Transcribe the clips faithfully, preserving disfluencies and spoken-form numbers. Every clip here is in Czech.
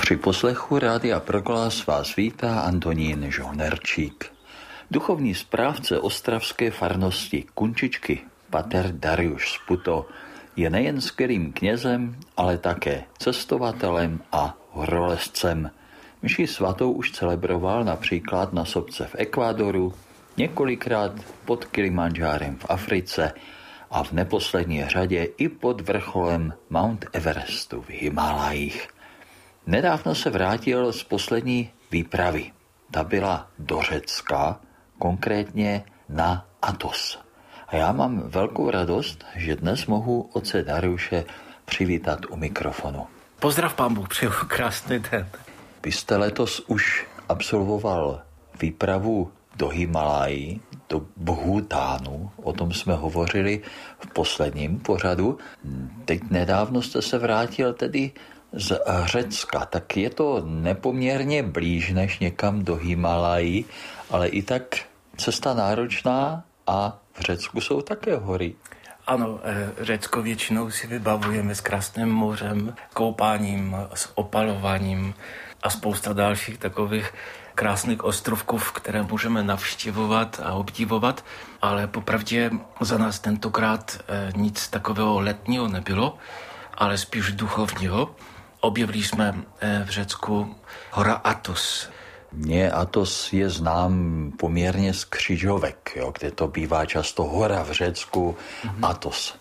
Při poslechu Rádia Proglas vás vítá Antonín Žohnerčík. Duchovní správce ostravské farnosti Kunčičky, pater Dariuš Sputo, je nejen skvělým knězem, ale také cestovatelem a horolezcem. Mši svatou už celebroval například na sopce v Ekvádoru, několikrát pod Kilimandžárem v Africe a v neposlední řadě i pod vrcholem Mount Everestu v Himalajích. Nedávno se vrátil z poslední výpravy. Ta byla do Řecka, konkrétně na Athos. A já mám velkou radost, že dnes mohu otce Dariuše přivítat u mikrofonu. Pozdrav, pán Bůh, přeju krásný den. Vy jste letos už absolvoval výpravu do Himalají, do Bhutánu, o tom jsme hovořili v posledním pořadu. Teď nedávno jste se vrátil tedy z Řecka, tak je to nepoměrně blíž než někam do Himalají, ale i tak cesta náročná a v Řecku jsou také hory. Ano, Řecko většinou si vybavujeme s krásným mořem, koupáním, s opalováním a spousta dalších takových krásných ostrovků, které můžeme navštěvovat a obdivovat, ale popravdě za nás tentokrát nic takového letního nebylo, ale spíš duchovního. Objevili jsme v Řecku hora Athos. Mně Athos je znám poměrně z křižovek, jo, kde to bývá často hora v Řecku, mm-hmm. Athos.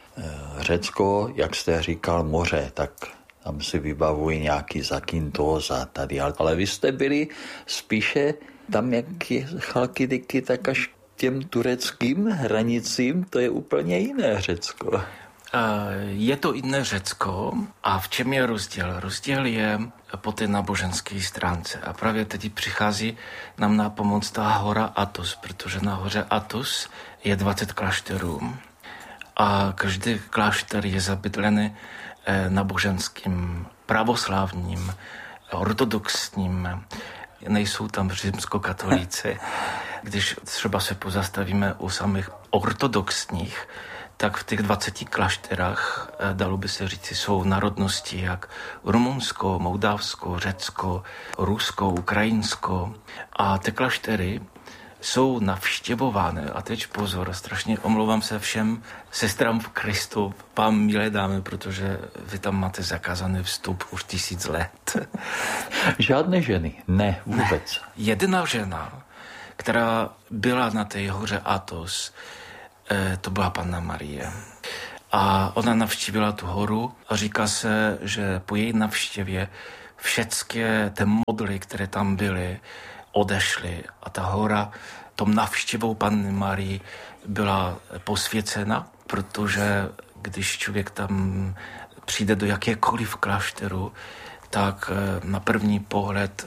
Řecko, jak jste říkal, moře, tak tam si vybavuji nějaký Zakynthos a tady, ale vy jste byli spíše tam, jak je Chalkidiky, tak až k těm tureckým hranicím, to je úplně jiné Řecko. Je to jiné Řecko a v čem je rozdíl? Rozdíl je po té náboženské stránce a právě teď přichází nám na pomoc ta hora Athos, protože na hoře Athos je dvacet klášterů a každý klášter je zabydlený náboženským, pravoslávním, ortodoxním, nejsou tam římskokatolíci. Když třeba se pozastavíme u samých ortodoxních, tak v těch dvaceti klášterách, dalo by se říct, jsou národnosti jak Rumunsko, Moldavsko, Řecko, Rusko, Ukrajinsko. A ty kláštery jsou navštěvovány. A teď pozor, strašně omlouvám se všem sestrám v Kristu, vám milé dámy, protože vy tam máte zakázaný vstup už tisíc let. Žádné ženy? Ne, vůbec. Ne. Jedna žena, která byla na té hoře Athos, to byla Panna Marie. A ona navštívila tu horu a říká se, že po její navštěvě všechny ty modly, které tam byly, odešly. A ta hora tom navštěvou Panny Marie byla posvěcena, protože když člověk tam přijde do jakékoliv klášteru, tak na první pohled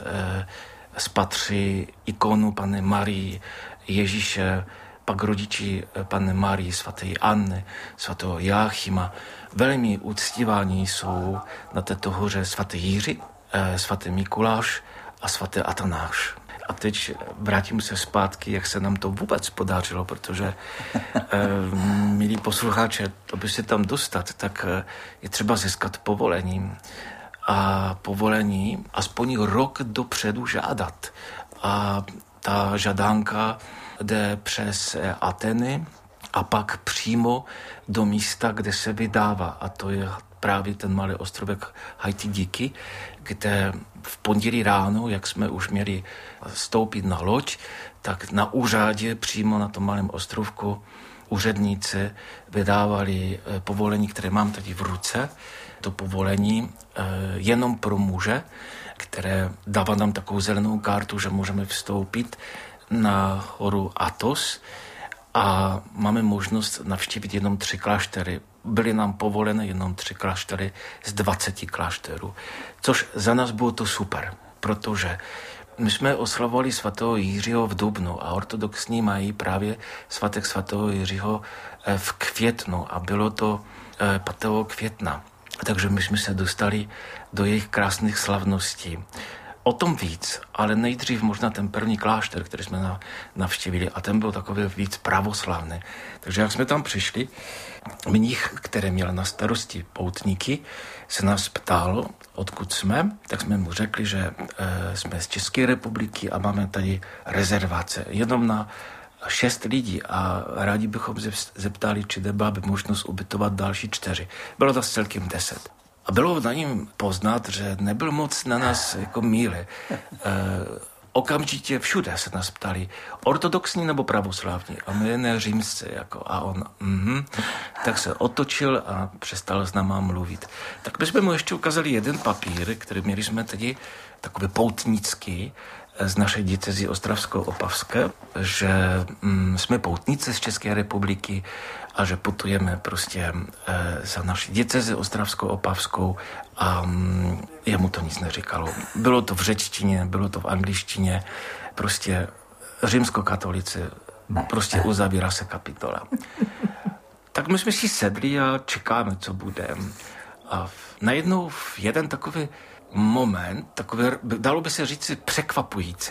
spatří ikonu Panny Marie, Ježíše, pak rodiči Panny Marie, svaté Anny, svatého Jáchyma. Velmi uctíváni jsou na této hoře svatý Jiří, svatý Mikuláš a svatý Atanáš. A teď vrátím se zpátky, jak se nám to vůbec podařilo, protože, eh, milí posluchače, aby se tam dostat, tak je třeba získat povolení. A povolení aspoň rok dopředu žádat. A ta žadánka jde přes Ateny a pak přímo do místa, kde se vydává. A to je právě ten malý ostrovek Chalkidiky, kde v pondělí ráno, jak jsme už měli stoupit na loď, tak na úřadě přímo na tom malém ostrovku úředníci vydávali povolení, které mám tady v ruce. To povolení jenom pro muže, které dává nám takovou zelenou kartu, že můžeme vstoupit na horu Athos a máme možnost navštívit jenom tři kláštery. Byly nám povoleny jenom tři kláštery z dvaceti klášterů, což za nás bylo to super, protože my jsme oslavovali svatého Jiřího v dubnu a ortodoxní mají právě svatek svatého Jiřího v květnu a bylo to pátého května. Takže my jsme se dostali do jejich krásných slavností. O tom víc, ale nejdřív možná ten první klášter, který jsme navštívili, a ten byl takový víc pravoslavný. Takže jak jsme tam přišli, mnich, který měl na starosti poutníky, se nás ptal, odkud jsme, tak jsme mu řekli, že e, jsme z České republiky a máme tady rezervace jenom na šest lidí a rádi bychom zeptali, či byla by možnost ubytovat další čtyři. Bylo to celkem deset. A bylo na něm poznat, že nebyl moc na nás jako míle. E, okamžitě všude se nás ptali, ortodoxní nebo pravoslavní? A my ne římsci. Jako, a on, mhm. Tak se otočil a přestal s náma mluvit. Tak my jsme mu ještě ukázali jeden papír, který měli jsme tedy takový poutnický, z naší diecézy ostravsko-opavské, že mm, jsme poutníci z České republiky a že putujeme prostě e, za naší diecézi ostravsko-opavskou a mm, jemu to nic neříkalo. Bylo to v řečtině, bylo to v angličtině, prostě římskokatolici, prostě uzavírá se kapitola. Tak my jsme si sedli a čekáme, co bude. A najednou v jeden takový moment, takový, dalo by se říct, překvapující.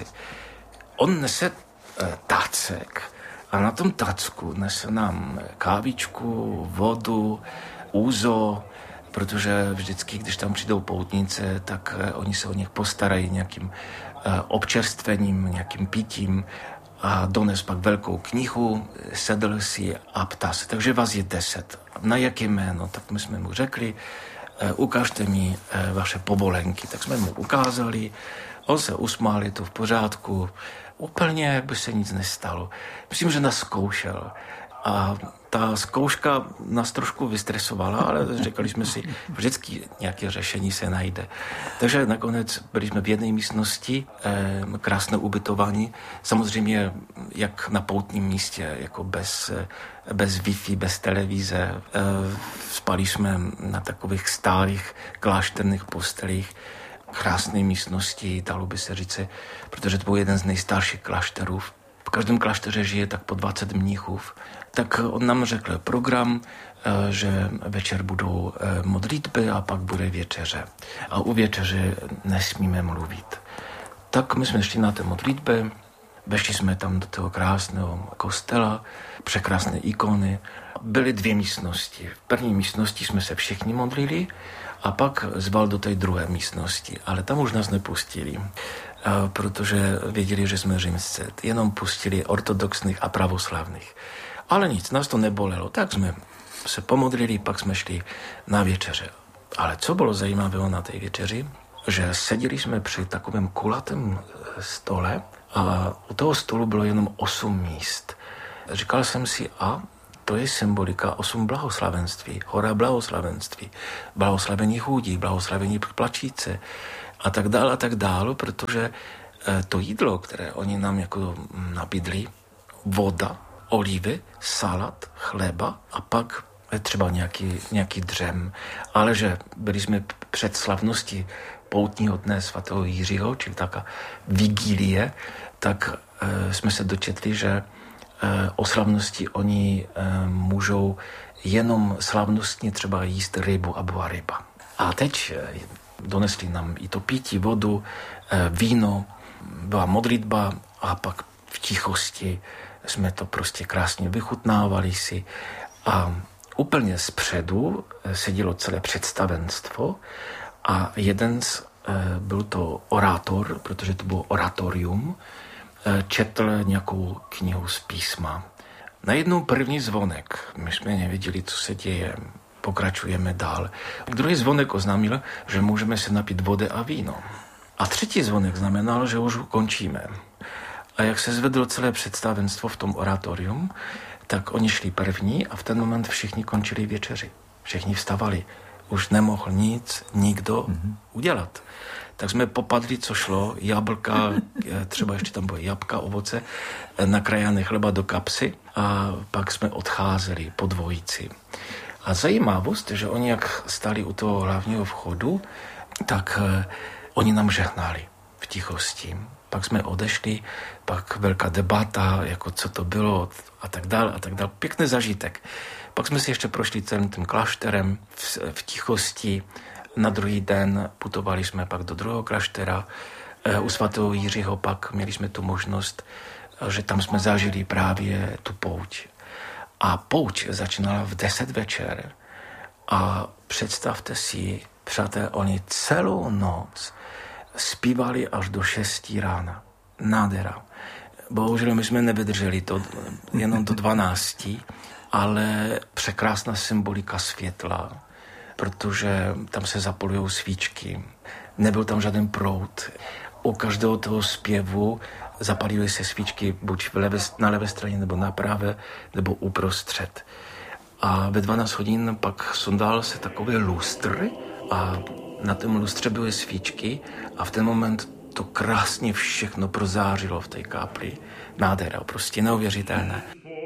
On nese e, tácek a na tom tácku nese nám kávičku, vodu, úzo, protože vždycky, když tam přijdou poutníci, tak e, oni se o nich postarají nějakým e, občerstvením, nějakým pitím a dones pak velkou knihu, sedl si a ptá se. Takže vás je deset. Na jaké jméno? Tak my jsme mu řekli, ukážte mi vaše povolenky. Tak jsme mu ukázali, on se usmál, je to v pořádku, úplně jak by se nic nestalo. Myslím, že nás zkoušel. A ta zkouška nás trošku vystresovala, ale řekli jsme si, vždycky nějaké řešení se najde. Takže nakonec byli jsme v jedné místnosti, eh, krásné ubytování, samozřejmě jak na poutním místě, jako bez, bez Wi-Fi, bez televize. Eh, spali jsme na takových starých klášterných postelích, krásné místnosti, dalo by se říci, protože to byl jeden z nejstarších klášterů. V každém klášteře žije tak po dvacet mnichů. Tak on nám řekl program, že večer budou modlitby a pak bude večeře. A u večeře nesmíme mluvit. Tak my jsme šli na té modlitby, vešli jsme tam do toho krásného kostela, překrásné ikony. Byly dvě místnosti. V první místnosti jsme se všichni modlili a pak zval do té druhé místnosti. Ale tam už nás nepustili, protože věděli, že jsme římsci. Jenom pustili ortodoxních a pravoslavných. Ale nic, nás to nebolelo. Tak jsme se pomodlili, pak jsme šli na večeře. Ale co bylo zajímavého na té večeři, že seděli jsme při takovém kulatém stole a u toho stolu bylo jenom osm míst. Říkal jsem si, a to je symbolika osm blahoslavenství, hora blahoslavenství, blahoslavení chudí, blahoslavení plačíce a tak dále a tak dále, protože to jídlo, které oni nám jako nabídli, voda, olivy, salát, chleba a pak třeba nějaký, nějaký dřem. Ale že byli jsme před slavností poutního dne svatého Jiřího, čili taká vigílie, tak e, jsme se dočetli, že e, o slavnosti oni e, můžou jenom slavnostně třeba jíst rybu a byla ryba. A teď e, donesli nám i to pití, vodu, e, víno, byla modlitba a pak v tichosti jsme to prostě krásně vychutnávali si a úplně zpředu sedělo celé představenstvo a jeden z, byl to orátor, protože to bylo oratorium, četl nějakou knihu z písma. Najednou první zvonek, my jsme nevěděli, co se děje, pokračujeme dál. Druhý zvonek oznámil, že můžeme se napít vody a víno. A třetí zvonek znamenal, že už končíme. A jak se zvedlo celé představenstvo v tom oratorium, tak oni šli první a v ten moment všichni končili večeři. Všichni vstávali. Už nemohl nic, nikdo mm-hmm. udělat. Tak jsme popadli, co šlo, jablka, třeba ještě tam bylo jabka, ovoce, nakrájané chleba do kapsy a pak jsme odcházeli po dvojici. A zajímavost, že oni jak stali u toho hlavního vchodu, tak eh, oni nám žehnali v tichosti. Pak jsme odešli, pak velká debata, jako co to bylo a tak dále a tak dále. Pěkný zažitek. Pak jsme si ještě prošli celým tím klášterem v, v tichosti. Na druhý den putovali jsme pak do druhého kláštera U svatého Jiřího pak měli jsme tu možnost, že tam jsme zažili právě tu pouť. A pouť začínala v deset večer. A představte si, přátelé, oni celou noc zpívali až do šestí rána. Nádhera. Bohužel my jsme nevydrželi to jenom do dvanácti, ale překrásná symbolika světla, protože tam se zapolují svíčky. Nebyl tam žádný proud. U každého toho zpěvu zapalily se svíčky buď v levé, na levé straně, nebo na pravé, nebo uprostřed. A ve dvanáct hodin pak sundal se takový lustr a na tom lustře byly svíčky a v ten moment to krásně všechno prozářilo v té kápli. Nádhera, prostě neuvěřitelné.